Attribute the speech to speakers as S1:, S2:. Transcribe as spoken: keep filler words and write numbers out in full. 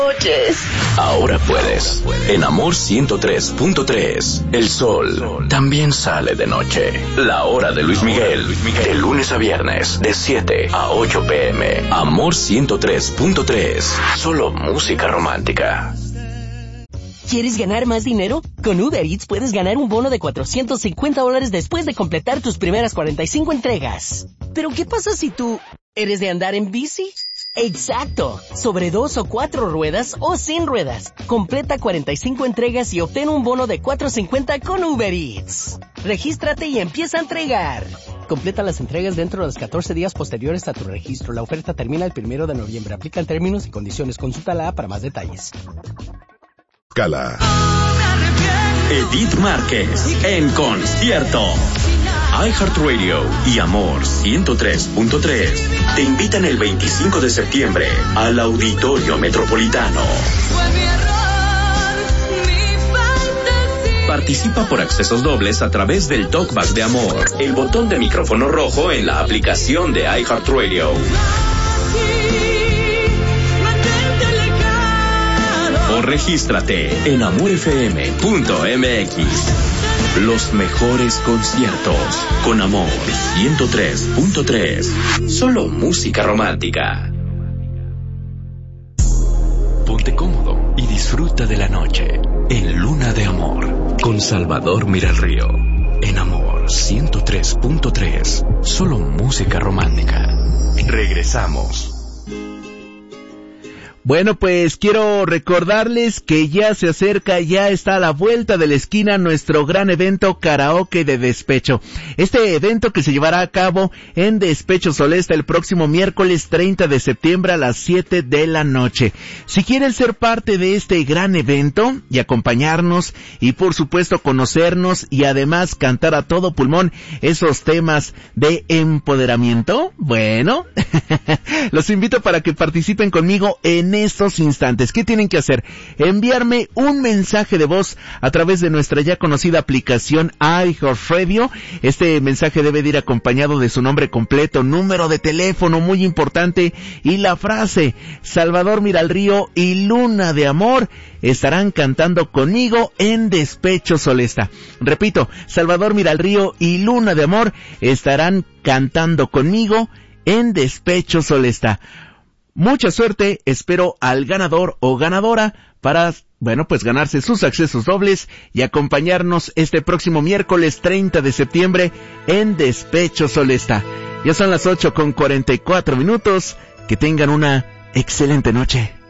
S1: Ahora puedes. En Amor ciento tres punto tres, el sol también sale de noche. La hora de Luis Miguel, de lunes a viernes, de siete a ocho pm. Amor ciento tres punto tres, solo música romántica.
S2: ¿Quieres ganar más dinero? Con Uber Eats puedes ganar un bono de cuatrocientos cincuenta dólares después de completar tus primeras cuarenta y cinco entregas. ¿Pero qué pasa si tú eres de andar en bici? ¡Exacto! Sobre dos o cuatro ruedas o sin ruedas. Completa cuarenta y cinco entregas y obtén un bono de cuatrocientos cincuenta con Uber Eats. Regístrate y empieza a entregar. Completa las entregas dentro de los catorce días posteriores a tu registro. La oferta termina el primero de noviembre. Aplican términos y condiciones. Consulta la A para más detalles.
S3: Cala.
S1: Edith Márquez en concierto. iHeartRadio y Amor ciento tres punto tres te invitan el veinticinco de septiembre al Auditorio Metropolitano. Participa por accesos dobles a través del Talkback de Amor, el botón de micrófono rojo en la aplicación de iHeartRadio. O regístrate en amor f m punto m x. Los mejores conciertos con Amor ciento tres punto tres. Solo música romántica. Ponte cómodo y disfruta de la noche en Luna de Amor con Salvador Miralrío. En Amor ciento tres punto tres. Solo música romántica. Regresamos.
S4: Bueno, pues quiero recordarles que ya se acerca, ya está a la vuelta de la esquina nuestro gran evento Karaoke de Despecho. Este evento que se llevará a cabo en Despecho Solesta el próximo miércoles treinta de septiembre a las siete de la noche. Si quieren ser parte de este gran evento y acompañarnos y por supuesto conocernos y además cantar a todo pulmón esos temas de empoderamiento, bueno, los invito para que participen conmigo en En estos instantes. ¿Qué tienen que hacer? Enviarme un mensaje de voz a través de nuestra ya conocida aplicación iHeartRadio. Este mensaje debe de ir acompañado de su nombre completo, número de teléfono, muy importante, y la frase: Salvador Miralrío y Luna de Amor estarán cantando conmigo en Despecho Solesta. Repito, Salvador Miralrío y Luna de Amor estarán cantando conmigo en Despecho Solesta. Mucha suerte, espero al ganador o ganadora para, bueno, pues ganarse sus accesos dobles y acompañarnos este próximo miércoles treinta de septiembre en Despecho Solesta. Ya son las ocho con cuarenta y cuatro minutos, que tengan una excelente noche.